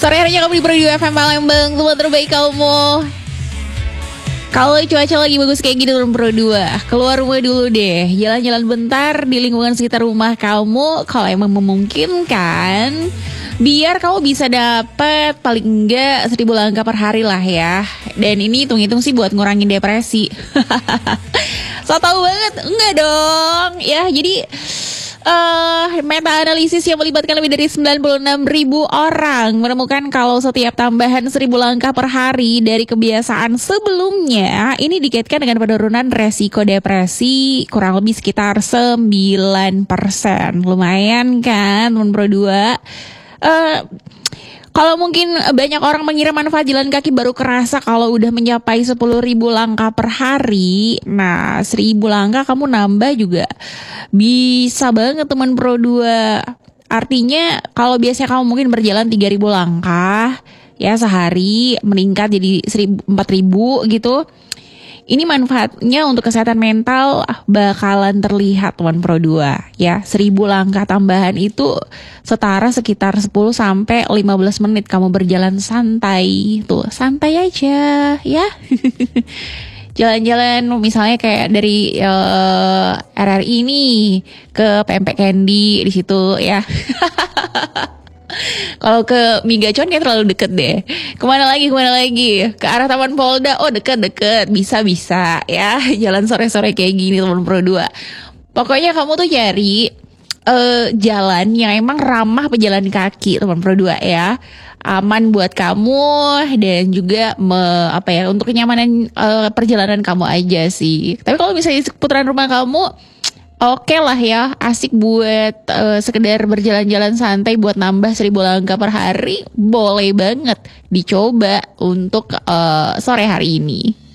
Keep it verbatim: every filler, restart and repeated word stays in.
Sore harinya kamu di Pro dua F M Palembang, tempat terbaik kamu. Kalau cuaca lagi bagus kayak gini turun Pro dua, keluar rumah dulu deh, jalan-jalan bentar di lingkungan sekitar rumah kamu. Kalau emang memungkinkan, biar kamu bisa dapet paling enggak seribu langkah per hari lah ya. Dan ini hitung-hitung sih buat ngurangin depresi. So tau banget, enggak dong ya. Jadi Uh, meta-analisis yang melibatkan lebih dari sembilan puluh enam ribu orang menemukan kalau setiap tambahan seribu langkah per hari dari kebiasaan sebelumnya ini dikaitkan dengan penurunan resiko depresi kurang lebih sekitar sembilan persen. Lumayan kan, teman Pro dua? Uh, Kalau mungkin banyak orang mengira manfaat jalan kaki baru kerasa kalau udah mencapai sepuluh ribu langkah per hari. Nah, seribu langkah kamu nambah juga bisa banget teman Pro dua. Artinya kalau biasanya kamu mungkin berjalan tiga ribu langkah ya sehari, meningkat jadi empat ribu gitu. Ini manfaatnya untuk kesehatan mental bakalan terlihat teman Pro dua ya. seribu langkah tambahan itu setara sekitar sepuluh sampai lima belas menit kamu berjalan santai. Tuh, santai aja ya. Jalan-jalan misalnya kayak dari uh, R R I nih ke P M P Candy di situ ya. Kalau ke Migacon kayak terlalu deket deh. Kemana lagi, kemana lagi? Ke arah Taman Polda, oh deket-deket. Bisa-bisa ya, jalan sore-sore kayak gini teman Pro dua. Pokoknya kamu tuh cari uh, jalan yang emang ramah pejalan kaki teman Pro dua ya. Aman buat kamu dan juga me, apa ya, untuk kenyamanan uh, perjalanan kamu aja sih. Tapi kalau misalnya di seputaran rumah kamu, oke okay lah ya, asik buat uh, sekedar berjalan-jalan santai buat nambah seribu langkah per hari, boleh banget dicoba untuk uh, sore hari ini.